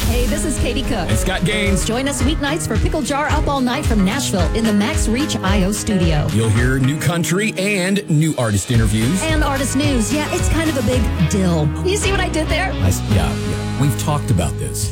Hey, this is Katie Cook. And Scott Gaines. Join us weeknights for Pickle Jar Up All Night from Nashville in the Max Reach IO studio. You'll hear new country and new artist interviews. And artist news. Yeah, it's kind of a big deal. You see what I did there? Yeah. We've talked about this.